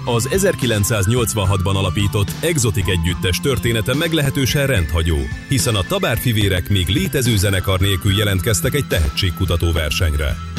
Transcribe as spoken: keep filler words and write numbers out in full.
Az ezerkilencszáznyolcvanhatban alapított Exotic együttes története meglehetősen rendhagyó, hiszen a Tabár Fivérek még létező zenekar nélkül jelentkeztek egy tehetségkutató versenyre.